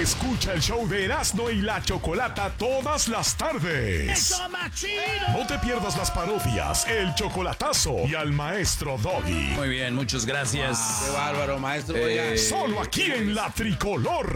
Escucha el show de Erasmo y la Chocolata todas las tardes. ¡Eso, más chido! No te pierdas las parodias, el chocolatazo y al maestro Doggy. Muy bien, muchas gracias. Qué bárbaro, maestro. Oiga. Solo aquí en La Tricolor.